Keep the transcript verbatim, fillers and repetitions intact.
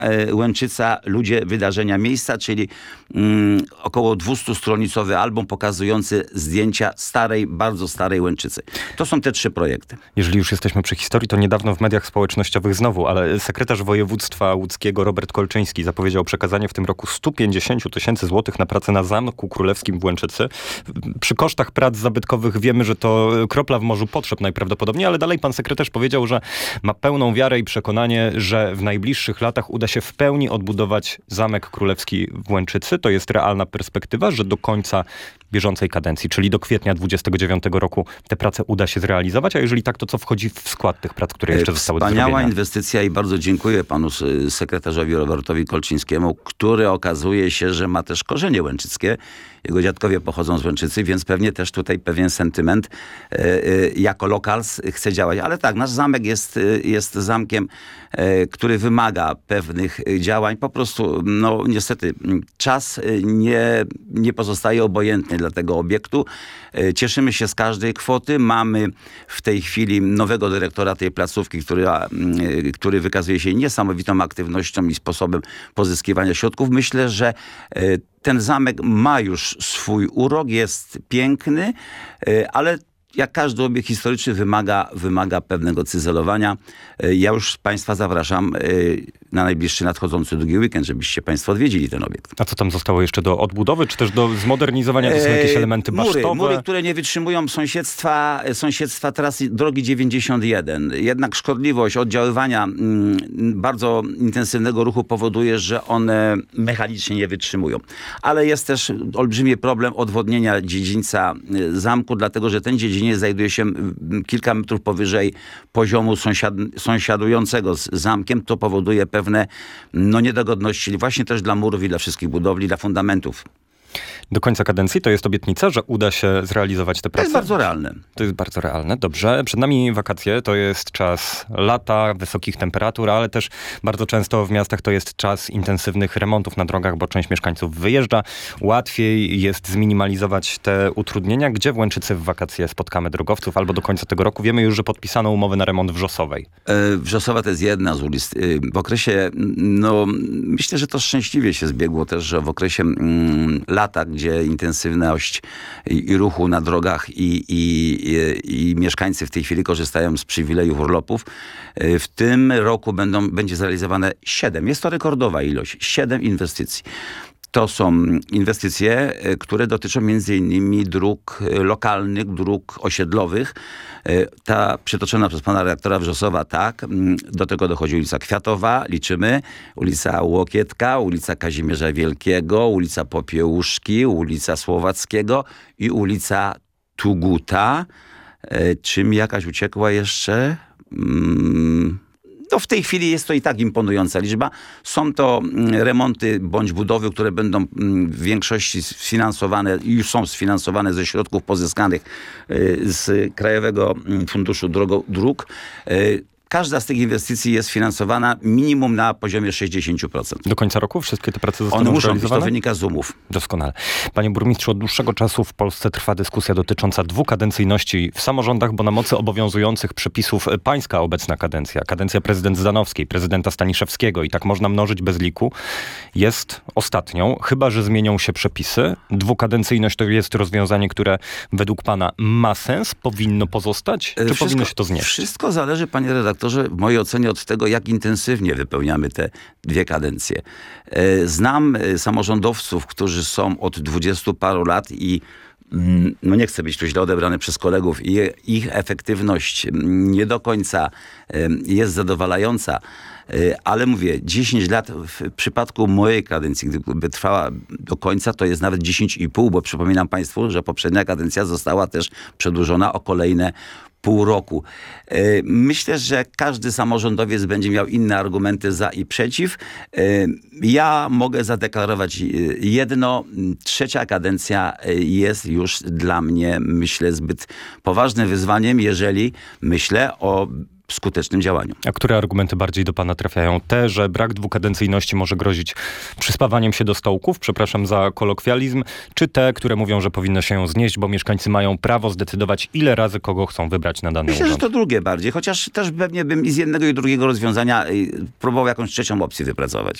Łęczyca, ludzie, wydarzenia, miejsca, czyli mm, około dwustustronicowy album pokazujący zdjęcia starej, bardzo starej Łęczycy. To są te trzy projekty. Jeżeli już jesteśmy przy historii, to niedawno w mediach społecznościowych znowu, ale sekretarz województwa łódzkiego Robert Kolczyński zapowiedział przekazanie w tym roku stu pięćdziesięciu tysięcy złotych na pracę na Zamku Królewskim w Łęczycy. Przy kosztach prac zabytkowych wiemy, że to kropla w morzu potrzeb najprawdopodobniej, ale dalej pan sekretarz powiedział, że ma pełną wiarę i przekonanie, że w najbliższych latach uda się w pełni odbudować Zamek Królewski w Łęczycy. To jest realna perspektywa, że do końca bieżącej kadencji, czyli do kwietnia dwudziestego dziewiątego roku te prace uda się zrealizować, a jeżeli tak, to co wchodzi w skład tych prac, które jeszcze zostały zrobione? Wspaniała inwestycja i bardzo dziękuję panu sekretarzowi Robertowi Kolczyńskiemu, który okazuje się, że ma też korzenie łęczyckie. Jego dziadkowie pochodzą z Łęczycy, więc pewnie też tutaj pewien sentyment e, e, jako lokals chce działać. Ale tak, nasz zamek jest, jest zamkiem, e, który wymaga pewnych działań. Po prostu, no niestety, czas nie, nie pozostaje obojętny dla tego obiektu. E, cieszymy się z każdej kwoty. Mamy w tej chwili nowego dyrektora tej placówki, który, e, który wykazuje się niesamowitą aktywnością i sposobem pozyskiwania środków. Myślę, że e, ten zamek ma już swój urok, jest piękny, ale jak każdy obiekt historyczny wymaga, wymaga pewnego cyzelowania. Ja już Państwa zapraszam na najbliższy nadchodzący długi weekend, żebyście Państwo odwiedzili ten obiekt. A co tam zostało jeszcze do odbudowy, czy też do zmodernizowania? To są jakieś elementy mury, basztowe? Mury, które nie wytrzymują sąsiedztwa, sąsiedztwa trasy drogi dziewięćdziesiąt jeden. Jednak szkodliwość oddziaływania mm, bardzo intensywnego ruchu powoduje, że one mechanicznie nie wytrzymują. Ale jest też olbrzymi problem odwodnienia dziedzińca zamku, dlatego że ten dziedziniec znajduje się kilka metrów powyżej poziomu sąsiad, sąsiadującego z zamkiem. To powoduje pewne no, niedogodności właśnie też dla murów i dla wszystkich budowli, dla fundamentów. Do końca kadencji to jest obietnica, że uda się zrealizować te prace? To jest bardzo realne. To jest bardzo realne, dobrze. Przed nami wakacje, to jest czas lata, wysokich temperatur, ale też bardzo często w miastach to jest czas intensywnych remontów na drogach, bo część mieszkańców wyjeżdża. Łatwiej jest zminimalizować te utrudnienia. Gdzie w Łęczycy w wakacje spotkamy drogowców albo do końca tego roku? Wiemy już, że podpisano umowę na remont Wrzosowej. E, Wrzosowa to jest jedna z ulic. W okresie, no myślę, że to szczęśliwie się zbiegło też, że w okresie mm, lata, gdzie intensywność i, i ruchu na drogach i, i, i, i mieszkańcy w tej chwili korzystają z przywilejów urlopów. W tym roku będą, będzie zrealizowane siedem. Jest to rekordowa ilość. Siedem inwestycji. To są inwestycje, które dotyczą między innymi dróg lokalnych, dróg osiedlowych. Ta przytoczona przez pana redaktora Wrzosowa, tak. Do tego dochodzi ulica Kwiatowa, liczymy. Ulica Łokietka, ulica Kazimierza Wielkiego, ulica Popiełuszki, ulica Słowackiego i ulica Tuguta. Czy mi jakaś uciekła jeszcze? Hmm. To w tej chwili jest to i tak imponująca liczba. Są to remonty bądź budowy, które będą w większości sfinansowane i już są sfinansowane ze środków pozyskanych z Krajowego Funduszu Drogo, Dróg. Każda z tych inwestycji jest finansowana minimum na poziomie sześćdziesiąt procent. Do końca roku wszystkie te prace zostaną One muszą zrealizowane? być, to wynika z umów. Doskonale. Panie burmistrzu, od dłuższego czasu w Polsce trwa dyskusja dotycząca dwukadencyjności w samorządach, bo na mocy obowiązujących przepisów pańska obecna kadencja, kadencja prezydent Zdanowskiej, prezydenta Staniszewskiego i tak można mnożyć bez liku, jest ostatnią, chyba że zmienią się przepisy. Dwukadencyjność to jest rozwiązanie, które według pana ma sens, powinno pozostać, czy wszystko, powinno się to znieść? Wszystko zależy, panie redaktorze, w mojej ocenie od tego, jak intensywnie wypełniamy te dwie kadencje. Znam samorządowców, którzy są od dwudziestu paru lat i no nie chcę być tu źle odebrany przez kolegów i ich efektywność nie do końca jest zadowalająca. Ale mówię, dziesięć lat w przypadku mojej kadencji, gdyby trwała do końca, to jest nawet dziesięć i pół, bo przypominam państwu, że poprzednia kadencja została też przedłużona o kolejne pół roku. Myślę, że każdy samorządowiec będzie miał inne argumenty za i przeciw. Ja mogę zadeklarować jedno. Trzecia kadencja jest już dla mnie, myślę, zbyt poważnym wyzwaniem, jeżeli myślę o skutecznym działaniu. A które argumenty bardziej do pana trafiają? Te, że brak dwukadencyjności może grozić przyspawaniem się do stołków, przepraszam za kolokwializm, czy te, które mówią, że powinno się ją znieść, bo mieszkańcy mają prawo zdecydować, ile razy kogo chcą wybrać na dany Myślę, urząd? że to drugie bardziej, chociaż też pewnie bym i z jednego i drugiego rozwiązania y, próbował jakąś trzecią opcję wypracować.